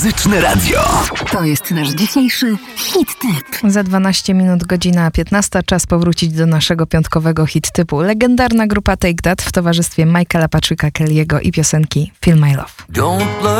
Muzyczne Radio. To jest nasz dzisiejszy hit typ. Za 12 minut, godzina 15. Czas powrócić do naszego piątkowego hit typu. Legendarna grupa Take That w towarzystwie Michaela Patricka Kelly'ego i piosenki Feel My Love. Don't love